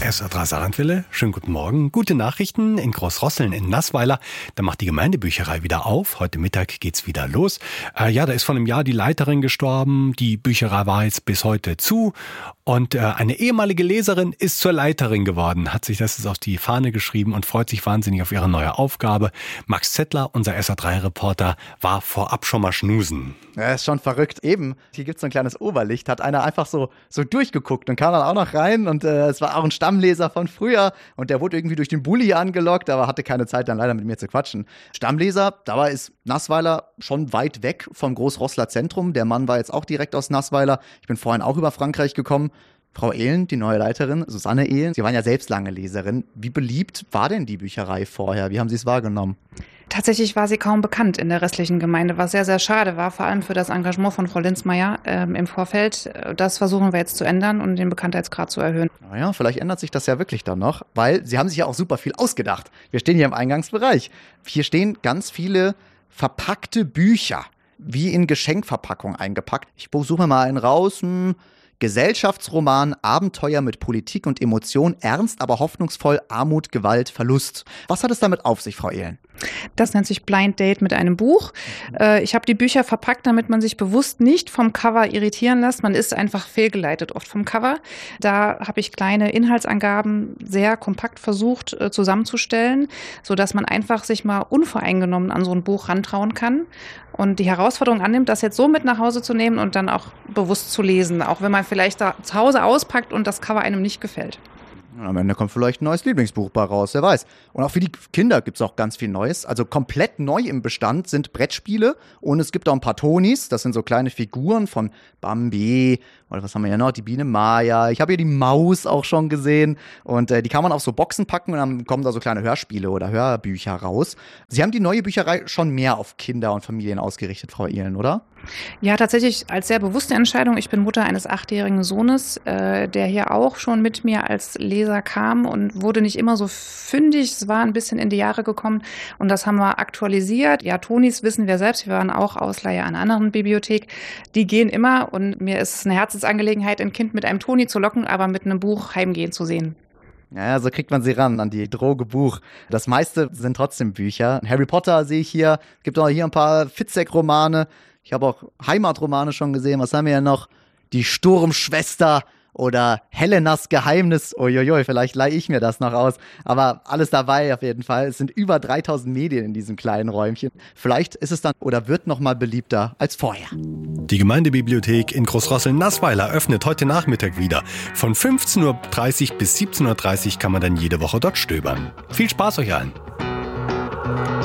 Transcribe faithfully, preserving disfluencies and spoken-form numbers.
S R drei Saarlandwelle, schönen guten Morgen. Gute Nachrichten in Großrosseln in Nassweiler. Da macht die Gemeindebücherei wieder auf. Heute Mittag geht's wieder los. Äh, ja, da ist vor einem Jahr die Leiterin gestorben. Die Bücherei war jetzt bis heute zu. Und äh, eine ehemalige Leserin ist zur Leiterin geworden, hat sich das jetzt auf die Fahne geschrieben und freut sich wahnsinnig auf ihre neue Aufgabe. Max Zettler, unser S R drei Reporter, war vorab schon mal schnusen. Ja, ist schon verrückt. Eben, hier gibt's so ein kleines Oberlicht, hat einer einfach so, so durchgeguckt und kam dann auch noch rein und äh, es war auch ein Stammleser von früher und der wurde irgendwie durch den Bulli angelockt, aber hatte keine Zeit dann leider mit mir zu quatschen. Stammleser, dabei ist Nassweiler schon weit weg vom Großrosseler Zentrum. Der Mann war jetzt auch direkt aus Nassweiler. Ich bin vorhin auch über Frankreich gekommen. Frau Ehlen, die neue Leiterin, Susanne Ehlen, Sie waren ja selbst lange Leserin. Wie beliebt war denn die Bücherei vorher? Wie haben Sie es wahrgenommen? Tatsächlich war sie kaum bekannt in der restlichen Gemeinde, was sehr, sehr schade war, vor allem für das Engagement von Frau Linzmeier ähm, im Vorfeld. Das versuchen wir jetzt zu ändern und den Bekanntheitsgrad zu erhöhen. Naja, vielleicht ändert sich das ja wirklich dann noch, weil Sie haben sich ja auch super viel ausgedacht. Wir stehen hier im Eingangsbereich. Hier stehen ganz viele verpackte Bücher, wie in Geschenkverpackung eingepackt. Ich suche mal einen raus. Hm. Gesellschaftsroman, Abenteuer mit Politik und Emotion, ernst, aber hoffnungsvoll, Armut, Gewalt, Verlust. Was hat es damit auf sich, Frau Ehlen? Das nennt sich Blind Date mit einem Buch. Ich habe die Bücher verpackt, damit man sich bewusst nicht vom Cover irritieren lässt. Man ist einfach fehlgeleitet oft vom Cover. Da habe ich kleine Inhaltsangaben sehr kompakt versucht zusammenzustellen, sodass man einfach sich mal unvoreingenommen an so ein Buch rantrauen kann und die Herausforderung annimmt, das jetzt so mit nach Hause zu nehmen und dann auch bewusst zu lesen, auch wenn man vielleicht da zu Hause auspackt und das Cover einem nicht gefällt. Am Ende kommt vielleicht ein neues Lieblingsbuch bei raus, wer weiß. Und auch für die Kinder gibt es auch ganz viel Neues. Also komplett neu im Bestand sind Brettspiele und es gibt auch ein paar Tonis. Das sind so kleine Figuren von Bambi oder was haben wir ja noch? Die Biene Maya. Ich habe hier die Maus auch schon gesehen und äh, die kann man auf so Boxen packen und dann kommen da so kleine Hörspiele oder Hörbücher raus. Sie haben die neue Bücherei schon mehr auf Kinder und Familien ausgerichtet, Frau Ehlen, oder? Ja, tatsächlich als sehr bewusste Entscheidung. Ich bin Mutter eines achtjährigen Sohnes, äh, der hier auch schon mit mir als Leser kam und wurde nicht immer so fündig. Es war ein bisschen in die Jahre gekommen und das haben wir aktualisiert. Ja, Tonis wissen wir selbst. Wir waren auch Ausleihe an einer anderen Bibliothek. Die gehen immer und mir ist es eine Herzensangelegenheit, ein Kind mit einem Toni zu locken, aber mit einem Buch heimgehen zu sehen. Ja, so kriegt man sie ran an die Droge Buch. Das meiste sind trotzdem Bücher. Harry Potter sehe ich hier. Es gibt auch hier ein paar Fitzek-Romane. Ich habe auch Heimatromane schon gesehen. Was haben wir ja noch? Die Sturmschwester oder Helenas Geheimnis. Uiuiui, vielleicht leihe ich mir das noch aus. Aber alles dabei auf jeden Fall. Es sind über dreitausend Medien in diesem kleinen Räumchen. Vielleicht ist es dann oder wird noch mal beliebter als vorher. Die Gemeindebibliothek in Großrosseln-Nassweiler öffnet heute Nachmittag wieder. Von fünfzehn Uhr dreißig bis siebzehn Uhr dreißig kann man dann jede Woche dort stöbern. Viel Spaß euch allen!